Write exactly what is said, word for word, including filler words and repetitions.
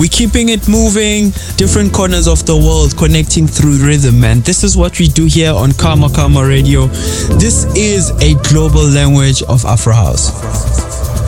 We're keeping it moving, different corners of the world connecting through rhythm, and this is what we do here on Karma Karma Radio. This is a global language of Afro House.